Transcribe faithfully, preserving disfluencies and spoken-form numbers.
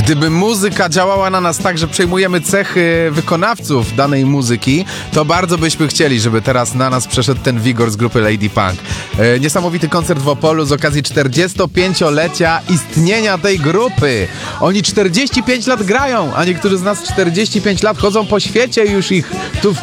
Gdyby muzyka działała na nas tak, że przejmujemy cechy wykonawców danej muzyki, to bardzo byśmy chcieli, żeby teraz na nas przeszedł ten wigor z grupy Lady Punk. E, niesamowity koncert w Opolu z okazji czterdziestopięciolecia istnienia tej grupy. Oni czterdzieści pięć lat grają, a niektórzy z nas czterdzieści pięć lat chodzą po świecie i już ich tu w